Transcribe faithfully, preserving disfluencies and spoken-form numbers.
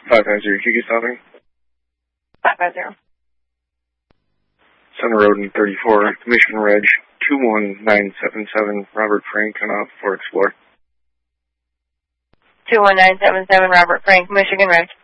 five five zero, Q Q stopping. five five zero. Center Road in thirty-four, Mission Reg two one nine seven seven, Robert Frank, on off for Explorer. two one nine seven seven, Robert Frank, Michigan Reg.